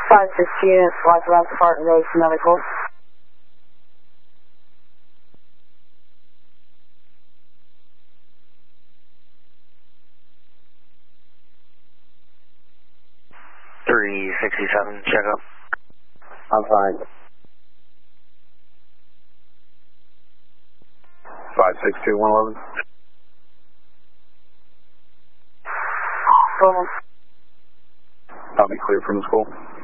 5-6 units, Life around Spartan Road for medical. .367, check up. I'm fine. 562-111. Go on. I'll be clear from the school.